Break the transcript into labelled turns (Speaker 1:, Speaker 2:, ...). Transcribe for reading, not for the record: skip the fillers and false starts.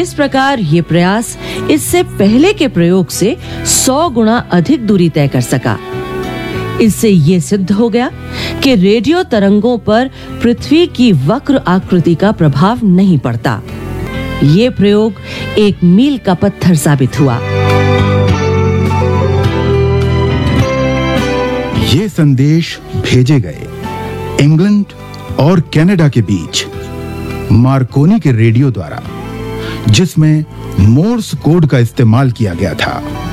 Speaker 1: इस प्रकार ये प्रयास इससे पहले के प्रयोग से 100 गुना अधिक दूरी तय कर सका। इससे ये सिद्ध हो गया कि रेडियो तरंगों पर पृथ्वी की वक्र आकृति का प्रभाव नहीं पड़ता। ये प्रयोग एक मील का पत्थर साबित हुआ।
Speaker 2: ये संदेश भेजे गए इंग्लैंड और कनाडा के बीच मार्कोनी के रेडियो द्वारा, जिसमें मोर्स कोड का इस्तेमाल किया गया था।